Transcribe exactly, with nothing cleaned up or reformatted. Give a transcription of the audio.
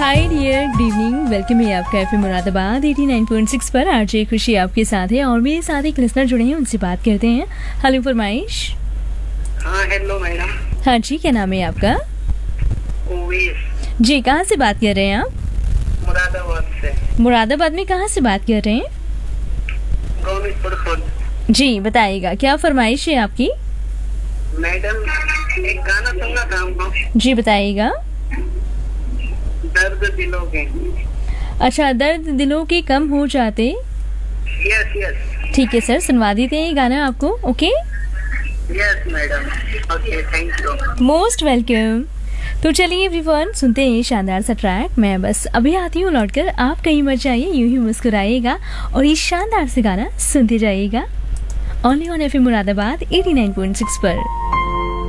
Hi dear, good evening. Welcome है आपका FM Moradabad नवासी पॉइंट सिक्स पर। आरजे खुशी आपके साथ है और मेरे साथ एक लिसनर जुड़े हैं, उनसे बात करते हैं। हेलो फरमाइश। हाँ हेलो मैडम। हाँ जी, क्या नाम है आपका? ओवेस। जी, कहाँ से बात कर रहे हैं आप? मुरादाबाद से। मुरादाबाद में कहाँ से बात कर रहे हैं? गोविंदपुर खुर्द। जी बताइएगा, क्या फरमाइश है आपकी? मैडम एक गाना सुनना था हमको। जी बताइएगा। दर्द दिलों के। अच्छा, दर्द दिलों के कम हो जाते। Yes yes. ठीक है सर, सुनवा देते हैं ये गाना आपको। Okay yes madam. Okay, thank you. Most welcome. तो चलिए एवरीवन, सुनते हैं शानदार सा ट्रैक। मैं बस अभी आती हूँ लौटकर, आप कहीं मत जाइए, यूं ही मुस्कुराइएगा और ये शानदार से गाना सुनते जाइएगा। ओनली ऑन एफएम मुरादाबाद नवासी पॉइंट सिक्स पर।